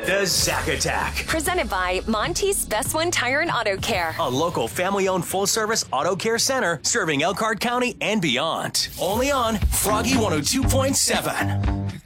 The Zack Attack. Presented by Monty's Best One Tire and Auto Care. A local family-owned full-service auto care center serving Elkhart County and beyond. Only on Froggy 102.7.